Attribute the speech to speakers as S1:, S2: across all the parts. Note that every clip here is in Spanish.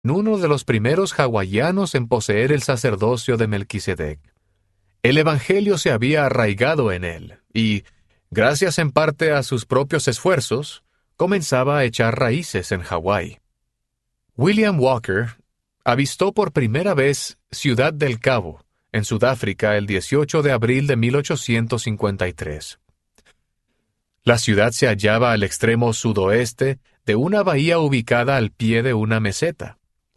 S1: uno de los primeros hawaianos en poseer el sacerdocio de Melquisedec. El Evangelio se había arraigado en él y, gracias en parte a sus propios esfuerzos, comenzaba a echar raíces en Hawái. William Walker avistó por primera vez Ciudad del Cabo, en Sudáfrica, el 18 de abril de 1853. La ciudad se hallaba al extremo sudoeste de una bahía ubicada al pie de una meseta.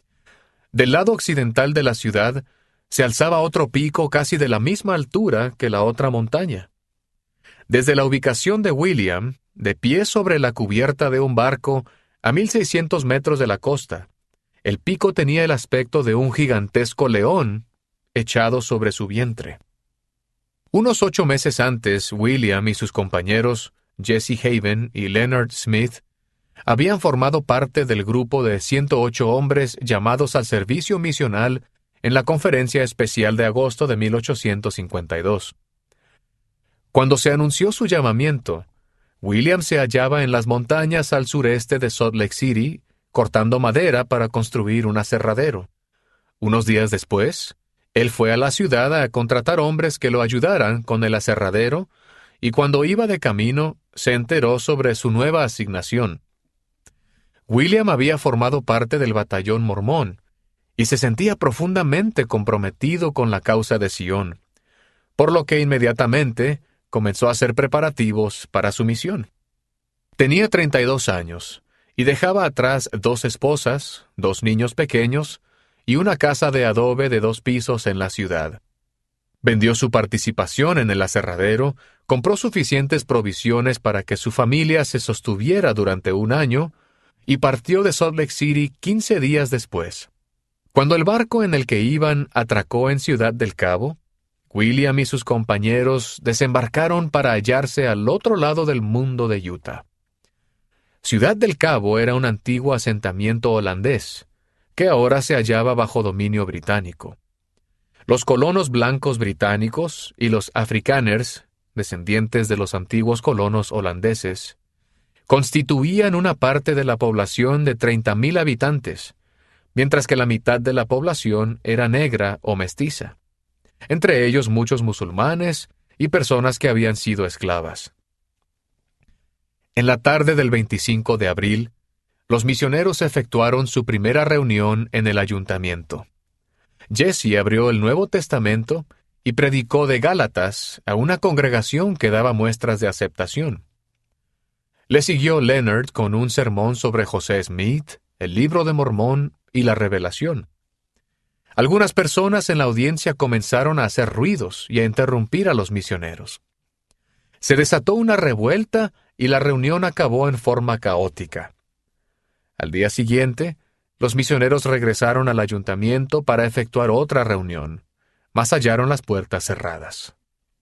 S1: Del lado occidental de la ciudad se alzaba otro pico casi de la misma altura que la otra montaña. Desde la ubicación de William, de pie sobre la cubierta de un barco, a 1,600 metros de la costa, el pico tenía el aspecto de un gigantesco león echado sobre su vientre. Unos 8 meses antes, William y sus compañeros, Jesse Haven y Leonard Smith, habían formado parte del grupo de 108 hombres llamados al servicio misional en la Conferencia Especial de agosto de 1852. Cuando se anunció su llamamiento, William se hallaba en las montañas al sureste de Salt Lake City, cortando madera para construir un aserradero. Unos días después, él fue a la ciudad a contratar hombres que lo ayudaran con el aserradero, y cuando iba de camino, se enteró sobre su nueva asignación. William había formado parte del batallón mormón, y se sentía profundamente comprometido con la causa de Sion, por lo que inmediatamente comenzó a hacer preparativos para su misión. Tenía 32 años, y dejaba atrás 2 esposas, 2 niños pequeños, y una casa de adobe de 2 pisos en la ciudad. Vendió su participación en el aserradero, compró suficientes provisiones para que su familia se sostuviera durante 1 año, y partió de Salt Lake City 15 días después. Cuando el barco en el que iban atracó en Ciudad del Cabo, William y sus compañeros desembarcaron para hallarse al otro lado del mundo de Utah. Ciudad del Cabo era un antiguo asentamiento holandés, que ahora se hallaba bajo dominio británico. Los colonos blancos británicos y los afrikaners, descendientes de los antiguos colonos holandeses, constituían una parte de la población de 30,000 habitantes, mientras que la mitad de la población era negra o mestiza, entre ellos muchos musulmanes y personas que habían sido esclavas. En la tarde del 25 de abril, los misioneros efectuaron su primera reunión en el ayuntamiento. Jesse abrió el Nuevo Testamento y predicó de Gálatas a una congregación que daba muestras de aceptación. Le siguió Leonard con un sermón sobre José Smith, el Libro de Mormón y la Revelación. Algunas personas en la audiencia comenzaron a hacer ruidos y a interrumpir a los misioneros. Se desató una revuelta y la reunión acabó en forma caótica. Al día siguiente, los misioneros regresaron al ayuntamiento para efectuar otra reunión, mas hallaron las puertas cerradas.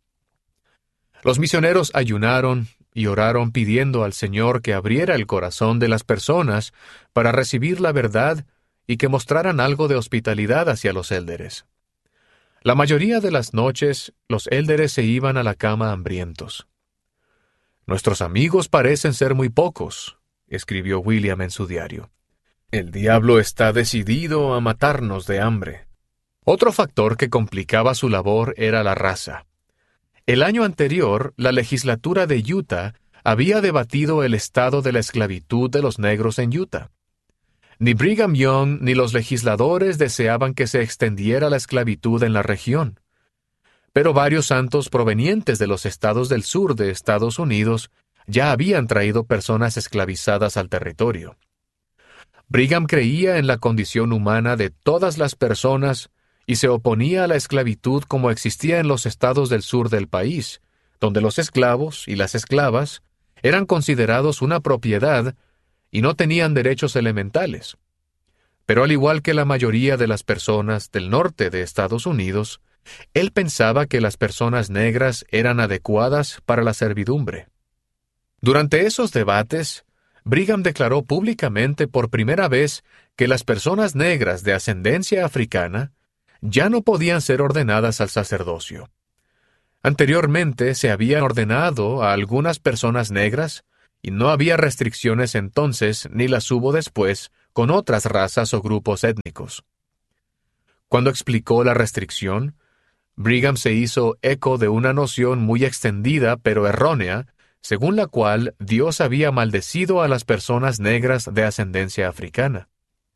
S1: Los misioneros ayunaron y oraron pidiendo al Señor que abriera el corazón de las personas para recibir la verdad y que mostraran algo de hospitalidad hacia los élderes. La mayoría de las noches, los élderes se iban a la cama hambrientos. «Nuestros amigos parecen ser muy pocos», escribió William en su diario. «El diablo está decidido a matarnos de hambre». Otro factor que complicaba su labor era la raza. El año anterior, la legislatura de Utah había debatido el estado de la esclavitud de los negros en Utah. Ni Brigham Young ni los legisladores deseaban que se extendiera la esclavitud en la región. Pero varios santos provenientes de los estados del sur de Estados Unidos ya habían traído personas esclavizadas al territorio. Brigham creía en la condición humana de todas las personas y se oponía a la esclavitud como existía en los estados del sur del país, donde los esclavos y las esclavas eran considerados una propiedad y no tenían derechos elementales. Pero al igual que la mayoría de las personas del norte de Estados Unidos, él pensaba que las personas negras eran adecuadas para la servidumbre. Durante esos debates, Brigham declaró públicamente por primera vez que las personas negras de ascendencia africana ya no podían ser ordenadas al sacerdocio. Anteriormente se habían ordenado a algunas personas negras, y no había restricciones entonces, ni las hubo después, con otras razas o grupos étnicos. Cuando explicó la restricción, Brigham se hizo eco de una noción muy extendida pero errónea, según la cual Dios había maldecido a las personas negras de ascendencia africana.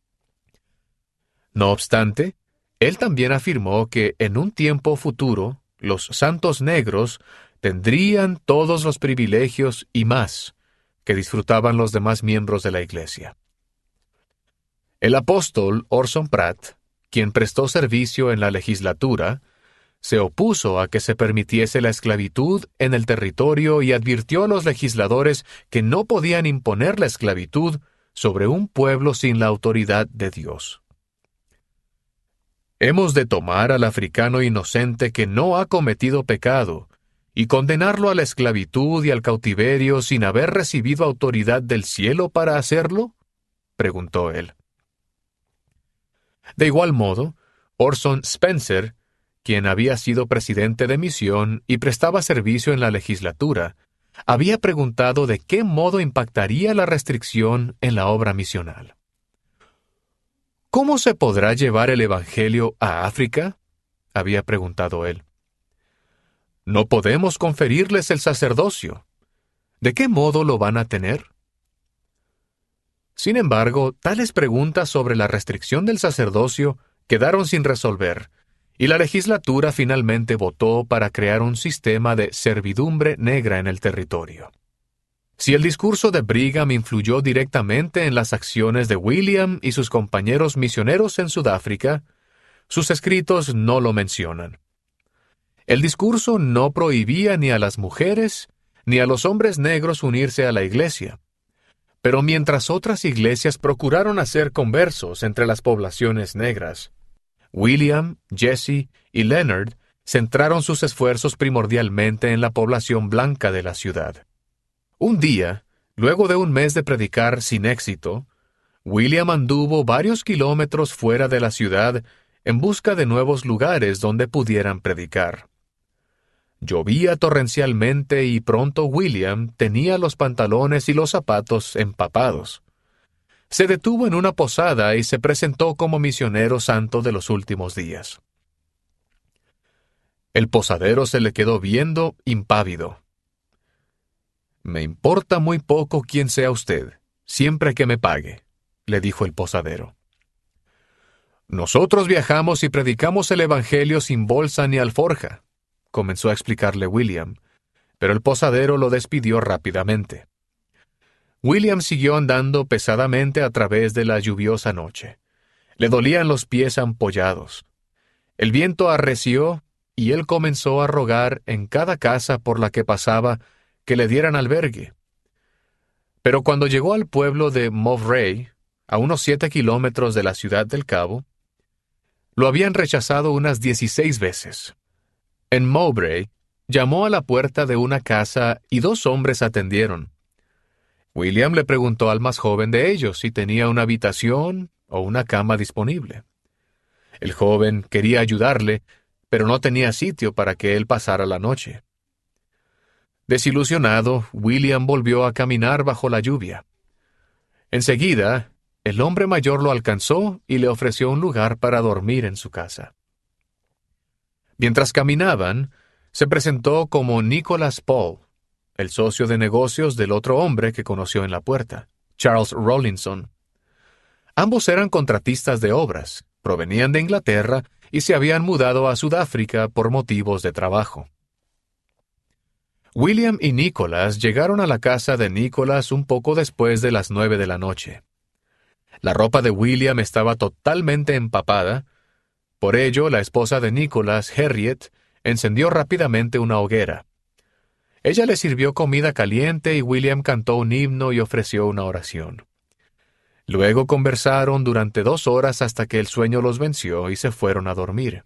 S1: No obstante, él también afirmó que en un tiempo futuro, los santos negros tendrían todos los privilegios y más que disfrutaban los demás miembros de la Iglesia. El apóstol Orson Pratt, quien prestó servicio en la legislatura, se opuso a que se permitiese la esclavitud en el territorio y advirtió a los legisladores que no podían imponer la esclavitud sobre un pueblo sin la autoridad de Dios. Hemos de tomar al africano inocente que no ha cometido pecado y condenarlo a la esclavitud y al cautiverio sin haber recibido autoridad del cielo para hacerlo, preguntó él. De igual modo, Orson Spencer, quien había sido presidente de misión y prestaba servicio en la legislatura, había preguntado de qué modo impactaría la restricción en la obra misional. ¿Cómo se podrá llevar el Evangelio a África?, había preguntado él. No podemos conferirles el sacerdocio. ¿De qué modo lo van a tener? Sin embargo, tales preguntas sobre la restricción del sacerdocio quedaron sin resolver, y la legislatura finalmente votó para crear un sistema de servidumbre negra en el territorio. Si el discurso de Brigham influyó directamente en las acciones de William y sus compañeros misioneros en Sudáfrica, sus escritos no lo mencionan. El discurso no prohibía ni a las mujeres ni a los hombres negros unirse a la iglesia, pero mientras otras iglesias procuraron hacer conversos entre las poblaciones negras, William, Jesse y Leonard centraron sus esfuerzos primordialmente en la población blanca de la ciudad. Un día, luego de un mes de predicar sin éxito, William anduvo varios kilómetros fuera de la ciudad en busca de nuevos lugares donde pudieran predicar. Llovía torrencialmente y pronto William tenía los pantalones y los zapatos empapados. Se detuvo en una posada y se presentó como misionero santo de los últimos días. El posadero se le quedó viendo impávido. «Me importa muy poco quién sea usted, siempre que me pague», le dijo el posadero. «Nosotros viajamos y predicamos el Evangelio sin bolsa ni alforja», comenzó a explicarle William, pero el posadero lo despidió rápidamente. William siguió andando pesadamente a través de la lluviosa noche. Le dolían los pies ampollados. El viento arreció y él comenzó a rogar en cada casa por la que pasaba que le dieran albergue. Pero cuando llegó al pueblo de Mowbray, a unos 7 kilómetros de la ciudad del Cabo, lo habían rechazado unas 16 veces. En Mowbray, llamó a la puerta de una casa y 2 hombres atendieron. William le preguntó al más joven de ellos si tenía una habitación o una cama disponible. El joven quería ayudarle, pero no tenía sitio para que él pasara la noche. Desilusionado, William volvió a caminar bajo la lluvia. Enseguida, el hombre mayor lo alcanzó y le ofreció un lugar para dormir en su casa. Mientras caminaban, se presentó como Nicholas Paul, el socio de negocios del otro hombre que conoció en la puerta, Charles Rawlinson. Ambos eran contratistas de obras, provenían de Inglaterra y se habían mudado a Sudáfrica por motivos de trabajo. William y Nicholas llegaron a la casa de Nicholas un poco después de las 9 de la noche. La ropa de William estaba totalmente empapada. Por ello, la esposa de Nicholas, Harriet, encendió rápidamente una hoguera. Ella le sirvió comida caliente y William cantó un himno y ofreció una oración. Luego conversaron durante 2 horas hasta que el sueño los venció y se fueron a dormir.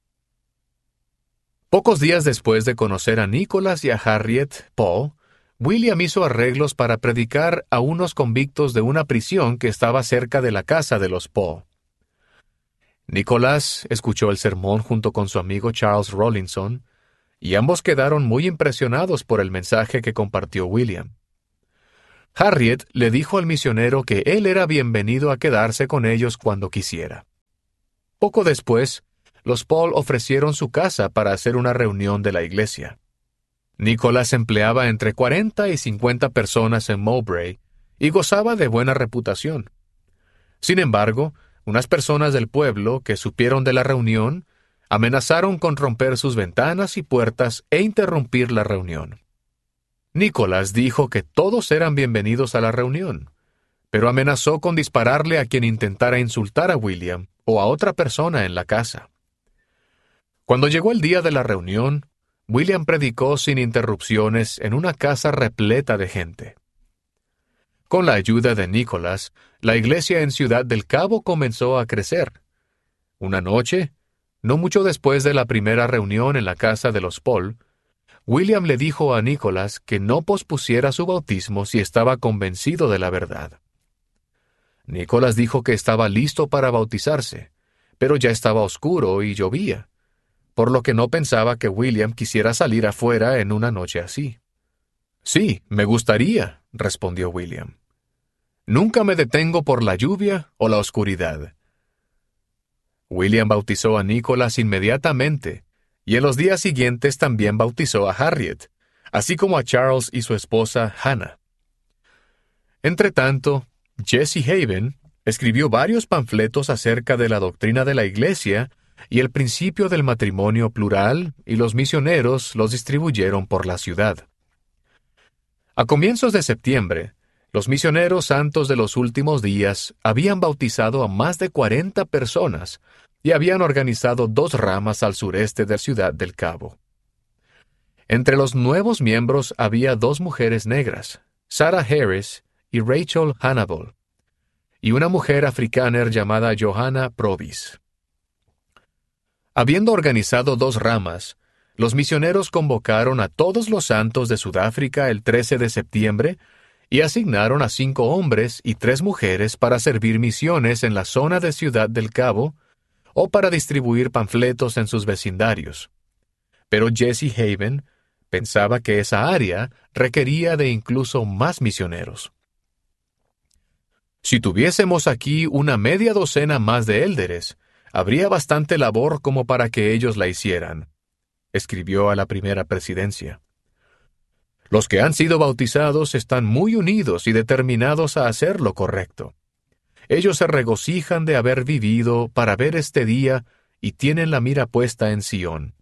S1: Pocos días después de conocer a Nicholas y a Harriet Paul, William hizo arreglos para predicar a unos convictos de una prisión que estaba cerca de la casa de los Paul. Nicholas escuchó el sermón junto con su amigo Charles Rawlinson, y ambos quedaron muy impresionados por el mensaje que compartió William. Harriet le dijo al misionero que él era bienvenido a quedarse con ellos cuando quisiera. Poco después, los Paul ofrecieron su casa para hacer una reunión de la iglesia. Nicholas empleaba entre 40 y 50 personas en Mowbray y gozaba de buena reputación. Sin embargo, unas personas del pueblo que supieron de la reunión amenazaron con romper sus ventanas y puertas e interrumpir la reunión. Nicholas dijo que todos eran bienvenidos a la reunión, pero amenazó con dispararle a quien intentara insultar a William o a otra persona en la casa. Cuando llegó el día de la reunión, William predicó sin interrupciones en una casa repleta de gente. Con la ayuda de Nicholas, la iglesia en Ciudad del Cabo comenzó a crecer. Una noche, no mucho después de la primera reunión en la casa de los Paul, William le dijo a Nicholas que no pospusiera su bautismo si estaba convencido de la verdad. Nicholas dijo que estaba listo para bautizarse, pero ya estaba oscuro y llovía, por lo que no pensaba que William quisiera salir afuera en una noche así. «Sí, me gustaría», respondió William. «Nunca me detengo por la lluvia o la oscuridad». William bautizó a Nicholas inmediatamente, y en los días siguientes también bautizó a Harriet, así como a Charles y su esposa Hannah. Entretanto, Jesse Haven escribió varios panfletos acerca de la doctrina de la Iglesia y el principio del matrimonio plural, y los misioneros los distribuyeron por la ciudad. A comienzos de septiembre, los misioneros santos de los últimos días habían bautizado a más de 40 personas y habían organizado 2 ramas al sureste de Ciudad del Cabo. Entre los nuevos miembros había 2 mujeres negras, Sarah Harris y Rachel Hannibal, y una mujer africana llamada Johanna Provis. Habiendo organizado 2 ramas, los misioneros convocaron a todos los santos de Sudáfrica el 13 de septiembre y asignaron a 5 hombres y 3 mujeres para servir misiones en la zona de Ciudad del Cabo o para distribuir panfletos en sus vecindarios. Pero Jesse Haven pensaba que esa área requería de incluso más misioneros. «Si tuviésemos aquí una media docena más de élderes, habría bastante labor como para que ellos la hicieran», escribió a la primera presidencia. «Los que han sido bautizados están muy unidos y determinados a hacer lo correcto. Ellos se regocijan de haber vivido para ver este día y tienen la mira puesta en Sion».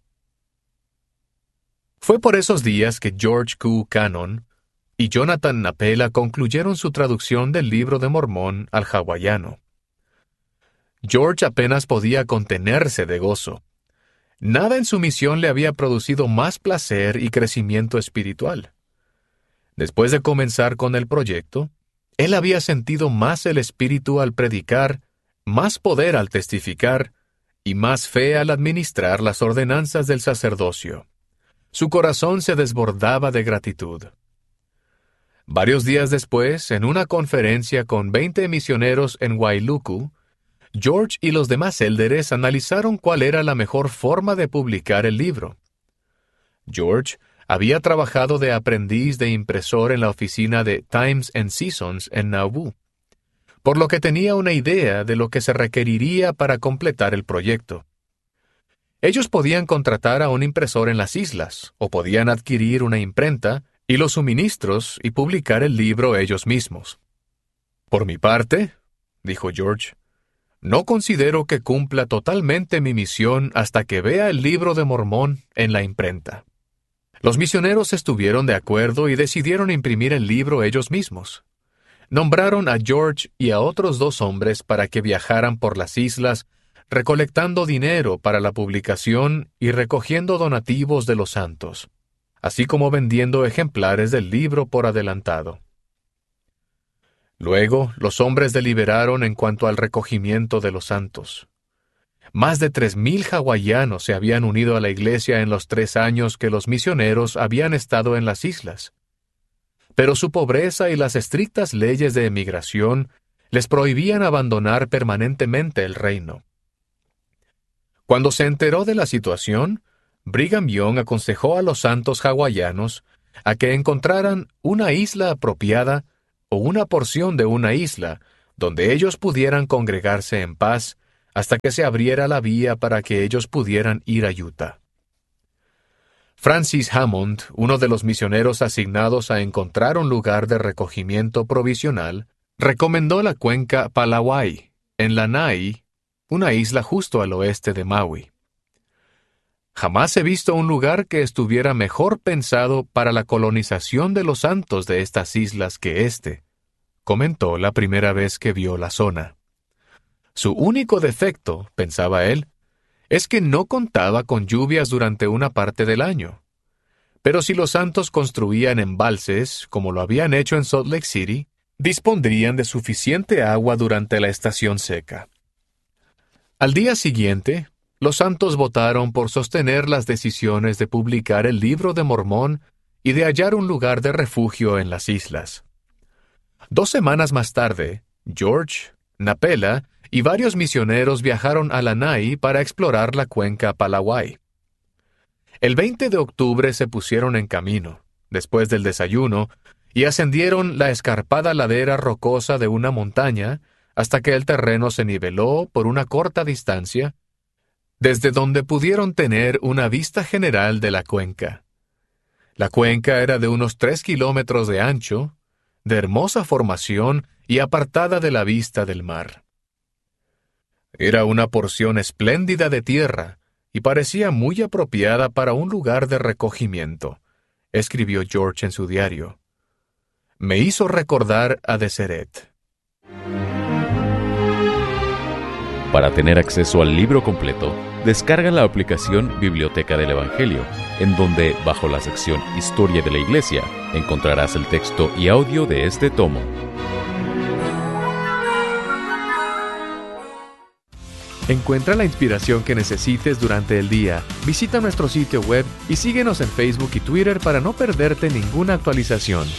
S1: Fue por esos días que George Q. Cannon y Jonathan Napela concluyeron su traducción del Libro de Mormón al hawaiano. George apenas podía contenerse de gozo. Nada en su misión le había producido más placer y crecimiento espiritual. Después de comenzar con el proyecto, él había sentido más el Espíritu al predicar, más poder al testificar y más fe al administrar las ordenanzas del sacerdocio. Su corazón se desbordaba de gratitud. Varios días después, en una conferencia con 20 misioneros en Wailuku, George y los demás élderes analizaron cuál era la mejor forma de publicar el libro. George había trabajado de aprendiz de impresor en la oficina de Times and Seasons en Nauvoo, por lo que tenía una idea de lo que se requeriría para completar el proyecto. Ellos podían contratar a un impresor en las islas, o podían adquirir una imprenta y los suministros y publicar el libro ellos mismos. «Por mi parte», dijo George, «no considero que cumpla totalmente mi misión hasta que vea el Libro de Mormón en la imprenta». Los misioneros estuvieron de acuerdo y decidieron imprimir el libro ellos mismos. Nombraron a George y a otros 2 hombres para que viajaran por las islas, recolectando dinero para la publicación y recogiendo donativos de los santos, así como vendiendo ejemplares del libro por adelantado. Luego, los hombres deliberaron en cuanto al recogimiento de los santos. Más de 3,000 hawaianos se habían unido a la iglesia en los 3 años que los misioneros habían estado en las islas. Pero su pobreza y las estrictas leyes de emigración les prohibían abandonar permanentemente el reino. Cuando se enteró de la situación, Brigham Young aconsejó a los santos hawaianos a que encontraran una isla apropiada o una porción de una isla donde ellos pudieran congregarse en paz hasta que se abriera la vía para que ellos pudieran ir a Utah. Francis Hammond, uno de los misioneros asignados a encontrar un lugar de recogimiento provisional, recomendó la cuenca Palawai, en Lanai, una isla justo al oeste de Maui. Jamás he visto un lugar que estuviera mejor pensado para la colonización de los santos de estas islas que este, comentó la primera vez que vio la zona. Su único defecto, pensaba él, es que no contaba con lluvias durante una parte del año. Pero si los santos construían embalses, como lo habían hecho en Salt Lake City, dispondrían de suficiente agua durante la estación seca. Al día siguiente, los santos votaron por sostener las decisiones de publicar el Libro de Mormón y de hallar un lugar de refugio en las islas. 2 semanas más tarde, George, Napela y varios misioneros viajaron a Lanai para explorar la cuenca Palawai. El 20 de octubre se pusieron en camino, después del desayuno, y ascendieron la escarpada ladera rocosa de una montaña hasta que el terreno se niveló por una corta distancia, desde donde pudieron tener una vista general de la cuenca. La cuenca era de unos 3 kilómetros de ancho, de hermosa formación y apartada de la vista del mar. Era una porción espléndida de tierra y parecía muy apropiada para un lugar de recogimiento, escribió George en su diario. Me hizo recordar a Deseret.
S2: Para tener acceso al libro completo, descarga la aplicación Biblioteca del Evangelio, en donde, bajo la sección Historia de la Iglesia, encontrarás el texto y audio de este tomo.
S1: Encuentra la inspiración que necesites durante el día. Visita nuestro sitio web y síguenos en Facebook y Twitter para no perderte ninguna actualización.